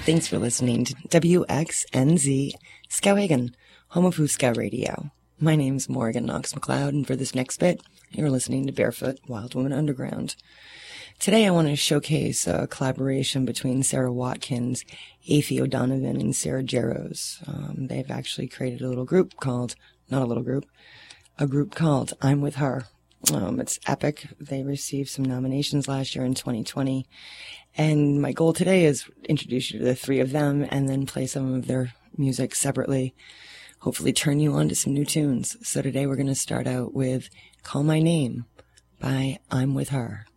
Thanks for listening to WXNZ Skowhegan, home of Huska Radio. My name's Morgan Knox McLeod, and for this next bit, you're listening to Barefoot Wild Woman Underground. Today I want to showcase a collaboration between Sarah Watkins, Aoife O'Donovan, and Sarah Jaros. They've actually created a group called I'm With Her. It's epic. They received some nominations last year in 2020. And my goal today is introduce you to the three of them and then play some of their music separately. Hopefully turn you on to some new tunes. So today we're going to start out with Call My Name by I'm With Her.